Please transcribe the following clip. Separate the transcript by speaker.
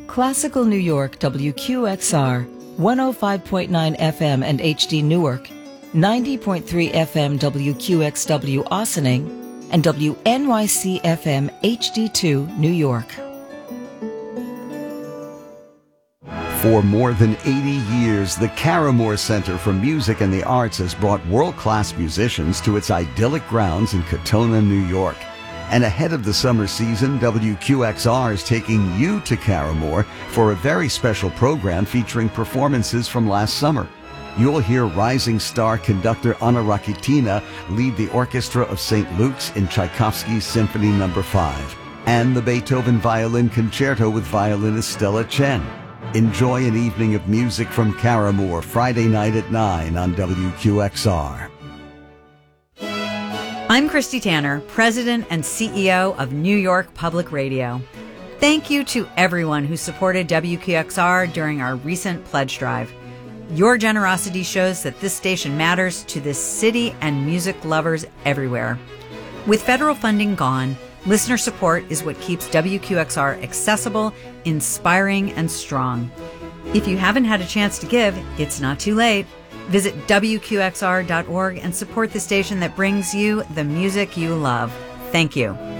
Speaker 1: Classical New York WQXR, 105.9 FM and HD Newark, 90.3 FM WQXW Ossining, and WNYC FM HD2 New York.
Speaker 2: For more than 80 years, the Caramore Center for Music and the Arts has brought world-class musicians to its idyllic grounds in Katonah, New York. And ahead of the summer season, WQXR is taking you to Caramore for a very special program featuring performances from last summer. You'll hear rising star conductor Anna Rakitina lead the Orchestra of St. Luke's in Tchaikovsky's Symphony No. 5, and the Beethoven Violin Concerto with violinist Stella Chen. Enjoy an evening of music from Caramore Friday night at 9 on WQXR.
Speaker 3: I'm Christy Tanner, President and CEO of New York Public Radio. Thank you to everyone who supported WQXR during our recent pledge drive. Your generosity shows that this station matters to this city and music lovers everywhere. With federal funding gone, listener support is what keeps WQXR accessible, inspiring, and strong. If you haven't had a chance to give, it's not too late. Visit WQXR.org and support the station that brings you the music you love. Thank you.